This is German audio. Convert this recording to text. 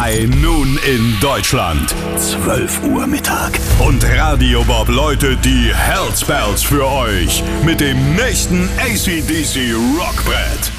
High Noon in Deutschland. 12 Uhr Mittag. Und Radio Bob läutet die Hellspells für euch mit dem nächsten AC/DC Rockbrett.